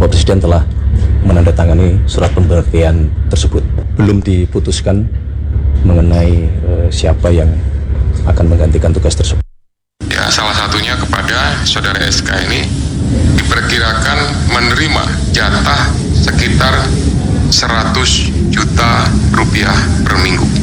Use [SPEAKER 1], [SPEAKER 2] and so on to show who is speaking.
[SPEAKER 1] Bapak Presiden telah menandatangani surat pemberhentian tersebut. Belum diputuskan mengenai siapa yang akan menggantikan tugas tersebut.
[SPEAKER 2] Ya, salah satunya kepada saudara SK ini diperkirakan menerima jatah sekitar 100 juta rupiah per minggu.